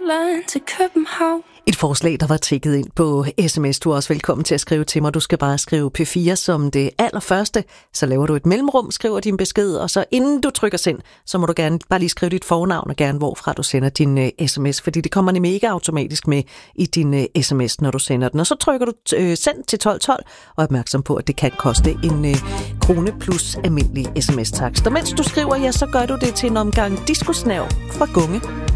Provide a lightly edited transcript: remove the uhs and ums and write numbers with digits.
Sjælland til København. Et forslag, der var tikket ind på sms. Du er også velkommen til at skrive til mig. Du skal bare skrive P4 som det allerførste. Så laver du et mellemrum, skriver din besked, og så inden du trykker send, så må du gerne bare lige skrive dit fornavn og gerne hvorfra du sender din sms, fordi det kommer nemlig ikke automatisk med i din sms, når du sender den. Og så trykker du send til 1212 og er opmærksom på, at det kan koste en krone plus almindelig sms-takst. Og mens du skriver, ja, så gør du det til en omgang diskusnav fra Gunge.